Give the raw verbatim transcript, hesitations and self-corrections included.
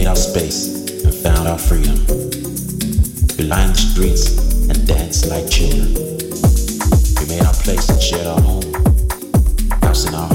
made our space and found our freedom. We lined the streets and danced like children. We made our place and shared our home, house in our